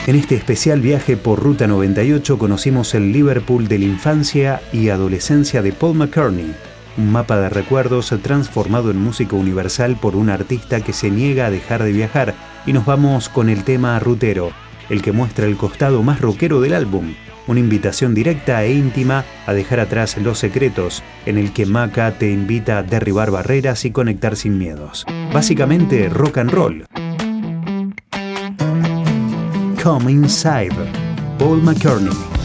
En este especial viaje por Ruta 98 conocimos el Liverpool de la infancia y adolescencia de Paul McCartney, un mapa de recuerdos transformado en música universal por un artista que se niega a dejar de viajar, y nos vamos con el tema Rutero, el que muestra el costado más rockero del álbum, una invitación directa e íntima a dejar atrás los secretos, en el que Maca te invita a derribar barreras y conectar sin miedos. Básicamente rock and roll. Come Inside, Paul McCartney.